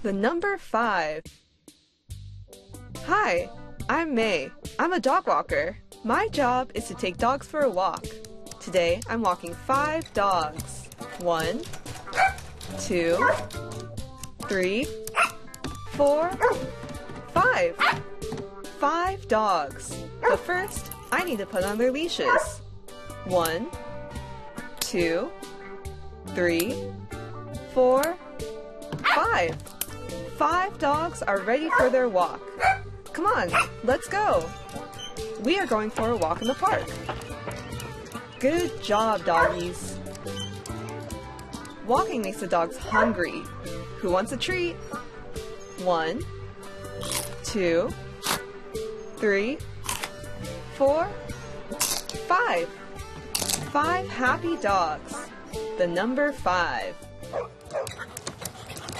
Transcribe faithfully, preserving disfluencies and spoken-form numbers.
The number five. Hi, I'm May. I'm a dog walker. My job is to take dogs for a walk. Today, I'm walking five dogs. One, two, three, four, five. Five dogs. But first, I need to put on their leashes. One, two, three, four, five. Five dogs are ready for their walk. Come on, let's go. We are going for a walk in the park. Good job, doggies. Walking makes the dogs hungry. Who wants a treat? One, two, three, four, five. Five happy dogs. The number five.